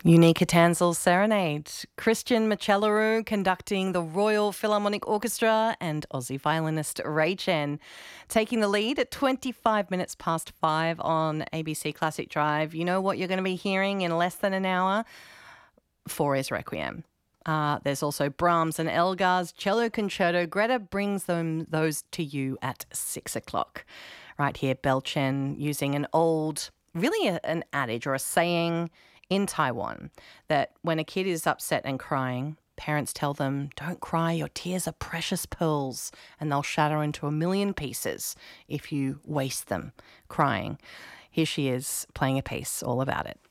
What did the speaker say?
Unica Tanzel's Serenade, Christian Macellaro conducting the Royal Philharmonic Orchestra, and Aussie violinist Ray Chen taking the lead at 25 minutes past 5 on ABC Classic Drive. You know what you're going to be hearing in less than an hour? Fauré's Requiem. There's also Brahms and Elgar's Cello Concerto. Greta brings those to you at 6 o'clock. Right here, Bell Chen using an old, an adage or a saying in Taiwan that when a kid is upset and crying, parents tell them, "Don't cry, your tears are precious pearls and they'll shatter into a million pieces if you waste them crying." Here she is playing a piece all about it.